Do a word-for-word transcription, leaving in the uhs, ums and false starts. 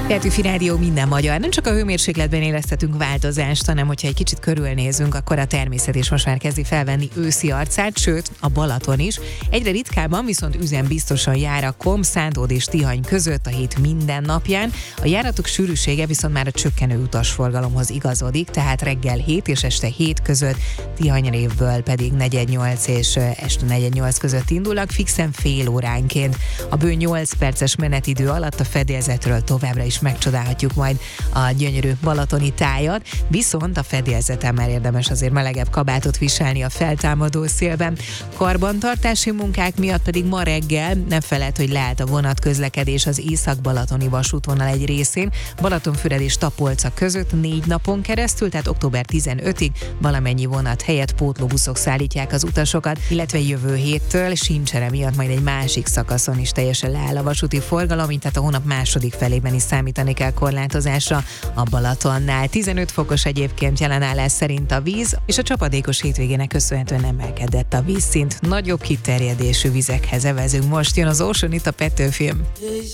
Petőfi Rádió, minden magyar. Nem csak a hőmérsékletben éreztetünk változást, hanem hogyha egy kicsit körülnézünk, akkor a természet is most már kezdi felvenni őszi arcát, sőt a Balaton is. Egyre ritkábban viszont üzembiztosan jár a Kom, Szántód és Tihany között a hét minden napján. A járatok sűrűsége viszont már a csökkenő utasforgalomhoz igazodik, tehát reggel hét és este hét között, Tihanyrévből pedig negyed nyolc és este negyed nyolc között indulnak, fixen fél óránként. A bő nyolc perces menetidő alatt a fedélzetről továbbra is megcsodálhatjuk majd a gyönyörű balatoni tájat, viszont a fedélzeten már érdemes azért melegebb kabátot viselni a feltámadó szélben. Karbantartási munkák miatt pedig ma reggel nem feled, hogy leállt a vonatközlekedés az észak-balatoni vasútvonal egy részén, Balatonfüred és Tapolca között négy napon keresztül, tehát október tizenötödikéig valamennyi vonat helyett pótlóbuszok szállítják az utasokat, illetve jövő héttől Sincsere miatt majd egy másik szakaszon is teljesen leáll a vasúti forgalom, mint tehát a hónap második felében is számítani kell korlátozásra a Balatonnál. tizenöt fokos egyébként jelenállás szerint a víz, és a csapadékos hétvégének köszönhetően emelkedett a vízszint. Nagyobb kiterjedésű vizekhez evezünk. Most jön az Ocean, itt a Petőfilm.